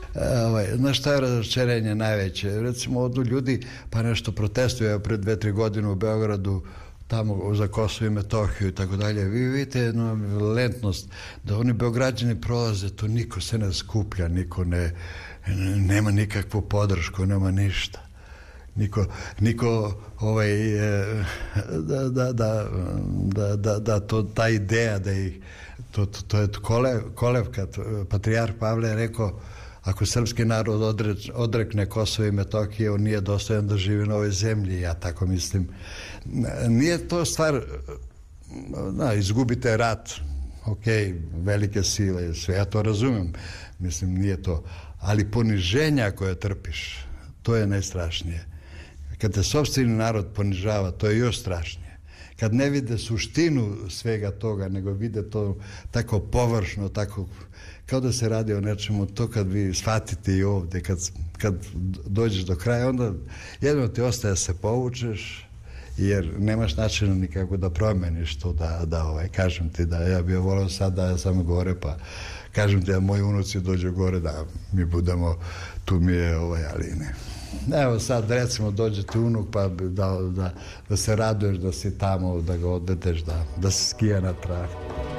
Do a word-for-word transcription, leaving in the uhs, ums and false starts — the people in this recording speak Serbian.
Ovaj, znaš šta je razočarenje najveće? Recimo, odu ljudi pa nešto protestuju, evo pred dve, tri godine u Beogradu, tamo za Kosovo i Metohiju i tako dalje. Vi vidite jednu ambivalentnost da oni Beograđani prolaze, to niko se ne skuplja, niko ne, nema nikakvu podršku, nema ništa. Niko, niko ovaj, da, da, da, da, da, da to, ta ideja da ih, to, to, to je kolev, kolevka, patrijarh Pavle je rekao, ako srpski narod odreč, odrekne Kosovo i Metohije, on nije dostojan da živi na ovoj zemlji, ja tako mislim. Nije to stvar, da, izgubite rat, ok, velike sile, sve, ja to razumem, mislim, nije to, ali poniženja koje trpiš, to je najstrašnije. Kad te sopstveni narod ponižava, to je još strašnije. Kad ne vide suštinu svega toga, nego vide to tako površno, tako kao da se radi o nečemu, to kad vi shvatite i ovde, kad, kad dođeš do kraja, onda jedno ti ostaje da se povučeš, jer nemaš načina nikako da promeniš to, da, da ovaj, kažem ti da ja bih volio sad da ja sam gore, pa kažem ti da moji unuci dođu gore, da mi budemo, tu mi je ovaj, ali ne. Evo sad recimo dođe ti unuk pa da, da, da se raduješ da si tamo, da ga odvedeš, da, da se skija na travi.